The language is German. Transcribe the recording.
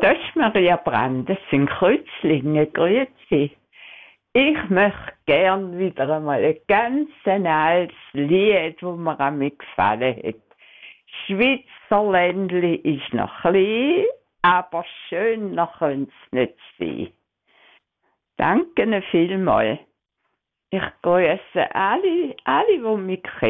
Das ist Maria Brandes in Kreuzlingen. Grüezi. Ich möchte gern wieder einmal ein ganz altes Lied, das mir an mich gefallen hat. Schweizerländli ist noch klein, aber schöner könnte es nicht sein. Danke vielmals. Ich grüße alle, die mich kennen.